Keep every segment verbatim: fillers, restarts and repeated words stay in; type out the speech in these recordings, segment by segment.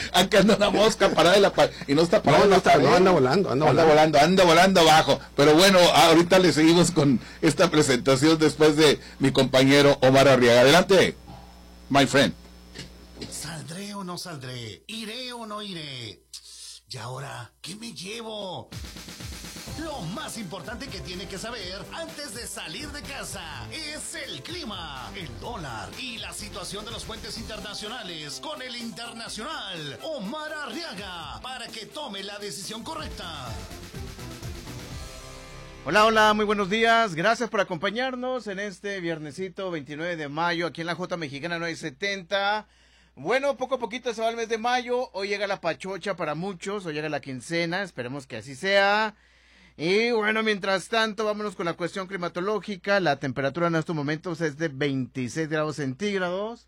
Acá anda una mosca parada en la pared. Y no está parada No, en no, la está, pared. no anda volando, anda, Anda volando. volando, anda volando abajo. Pero bueno, ahorita le seguimos con esta presentación después de mi compañero Omar Arriaga. Adelante, my friend. ¿Saldré o no saldré? ¿Iré o no iré? ¿Y ahora qué me llevo? Lo más importante que tiene que saber antes de salir de casa es el clima, el dólar y la situación de los puentes internacionales con el internacional Omar Arriaga para que tome la decisión correcta. Hola, hola, muy buenos días. Gracias por acompañarnos en este viernesito veintinueve de mayo aquí en la J Mexicana nueve setenta. Bueno, poco a poquito se va el mes de mayo. Hoy llega la pachocha para muchos, hoy llega la quincena, esperemos que así sea. Y bueno, mientras tanto, vámonos con la cuestión climatológica. La temperatura en estos momentos es de veintiséis grados centígrados.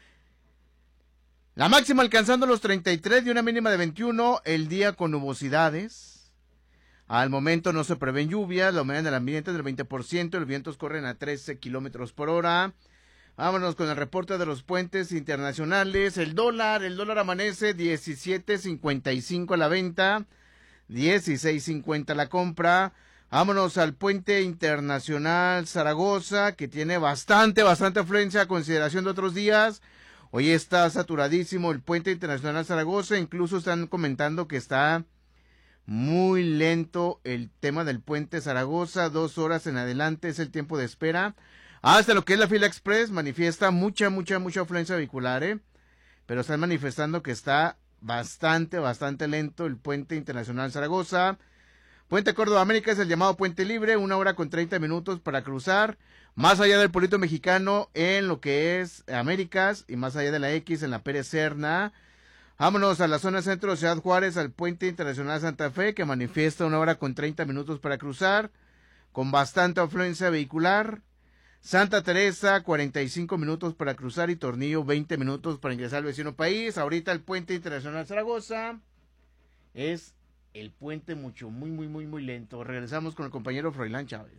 La máxima alcanzando los treinta y tres y una mínima de veintiuno. El día con nubosidades. Al momento no se prevén lluvias. La humedad del ambiente es del veinte por ciento. Los vientos corren a trece kilómetros por hora. Vámonos con el reporte de los puentes internacionales. El dólar, el dólar amanece diecisiete cincuenta y cinco a la venta. dieciséis cincuenta la compra. Vámonos al puente internacional Zaragoza, que tiene bastante, bastante afluencia a consideración de otros días. Hoy está saturadísimo el puente internacional Zaragoza, incluso están comentando que está muy lento el tema del puente Zaragoza, dos horas en adelante es el tiempo de espera. Hasta lo que es la fila express manifiesta mucha, mucha, mucha afluencia vehicular, ¿eh? Pero están manifestando que está bastante, bastante lento el puente internacional Zaragoza. Puente Córdoba América es el llamado puente libre, una hora con treinta minutos para cruzar, más allá del Puerto Mexicano en lo que es Américas y más allá de la X en la Pérez Serna. Vámonos a la zona centro de Ciudad Juárez, al puente internacional Santa Fe, que manifiesta una hora con treinta minutos para cruzar, con bastante afluencia vehicular. Santa Teresa, cuarenta y cinco minutos para cruzar y Tornillo, veinte minutos para ingresar al vecino país. Ahorita el puente internacional Zaragoza es el puente mucho, muy, muy, muy, muy lento. Regresamos con el compañero Froilán Chávez.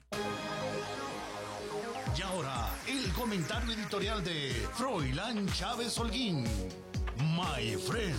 Y ahora, el comentario editorial de Froilán Chávez Holguín. My friend.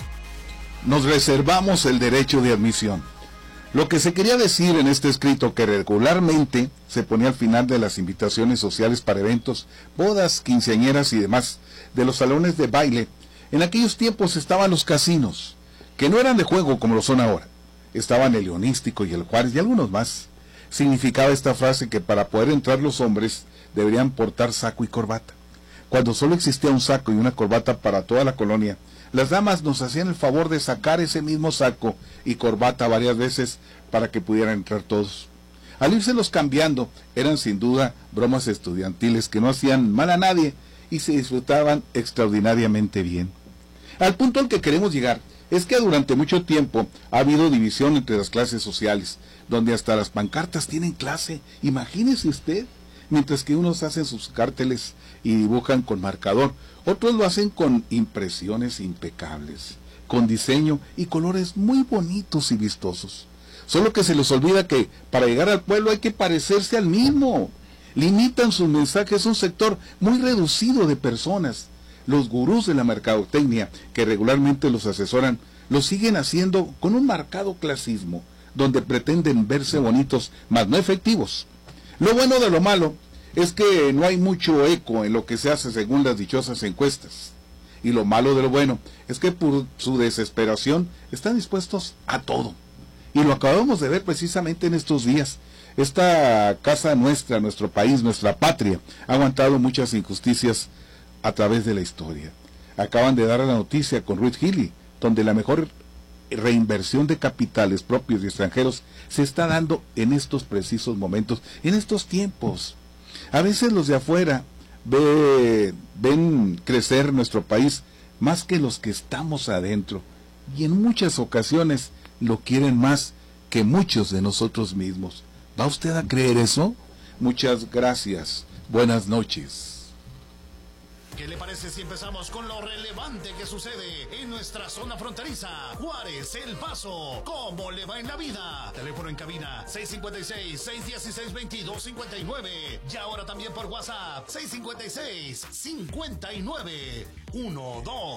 Nos reservamos el derecho de admisión. Lo que se quería decir en este escrito, que regularmente se ponía al final de las invitaciones sociales para eventos, bodas, quinceañeras y demás, de los salones de baile, en aquellos tiempos estaban los casinos, que no eran de juego como lo son ahora. Estaban el Leonístico y el Juárez y algunos más. Significaba esta frase que para poder entrar los hombres deberían portar saco y corbata. Cuando solo existía un saco y una corbata para toda la colonia, las damas nos hacían el favor de sacar ese mismo saco y corbata varias veces para que pudieran entrar todos. Al írselos cambiando, eran sin duda bromas estudiantiles que no hacían mal a nadie y se disfrutaban extraordinariamente bien. Al punto al que queremos llegar es que durante mucho tiempo ha habido división entre las clases sociales, donde hasta las pancartas tienen clase, imagínese usted, mientras que unos hacen sus carteles y dibujan con marcador, otros lo hacen con impresiones impecables, con diseño y colores muy bonitos y vistosos. Solo que se les olvida que para llegar al pueblo hay que parecerse al mismo. Limitan sus mensajes a un sector muy reducido de personas. Los gurús de la mercadotecnia, que regularmente los asesoran, lo siguen haciendo con un marcado clasismo, donde pretenden verse bonitos, mas no efectivos. Lo bueno de lo malo es que no hay mucho eco en lo que se hace según las dichosas encuestas. Y lo malo de lo bueno es que por su desesperación están dispuestos a todo. Y lo acabamos de ver precisamente en estos días. Esta casa nuestra, nuestro país, nuestra patria, ha aguantado muchas injusticias a través de la historia. Acaban de dar la noticia con Ruth Healy, donde la mejor reinversión de capitales propios y extranjeros se está dando en estos precisos momentos, en estos tiempos. A veces los de afuera ve, ven crecer nuestro país más que los que estamos adentro, y en muchas ocasiones lo quieren más que muchos de nosotros mismos. ¿Va usted a creer eso? Muchas gracias. Buenas noches. ¿Qué le parece si empezamos con lo relevante que sucede en nuestra zona fronteriza? Juárez, El Paso, ¿cómo le va en la vida? Teléfono en cabina seis cinco seis, seis uno seis, veintidós cincuenta y nueve. Y ahora también por WhatsApp seis cinco seis, cincuenta y nueve, uno dos.